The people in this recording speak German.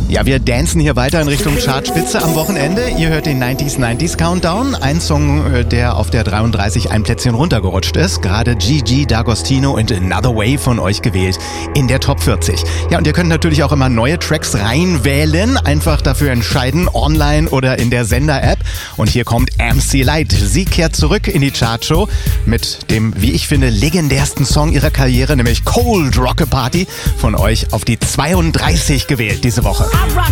Ja, wir dancen hier weiter in Richtung Chartspitze am Wochenende. Ihr hört den 90s Countdown. Ein Song, der auf der 33 ein Plätzchen runtergerutscht ist. Gerade Gigi D'Agostino und Another Way von euch gewählt in der Top 40. Ja, und ihr könnt natürlich auch immer neue Tracks reinwählen. Einfach dafür entscheiden, online oder in der Sender-App. Und hier kommt MC Lyte. Sie kehrt zurück in die Chartshow mit dem, wie ich finde, legendärsten Song ihrer Karriere, nämlich Cold Rock-A-Party, von euch auf die 32 gewählt diese Woche.